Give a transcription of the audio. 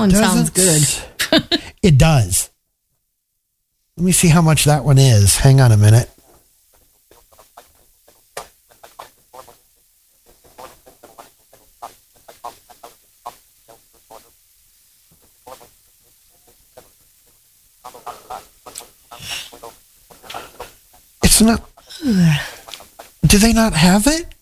one sounds good. It does. Let me see how much that one is. Hang on a minute. It's not. Do they not have it?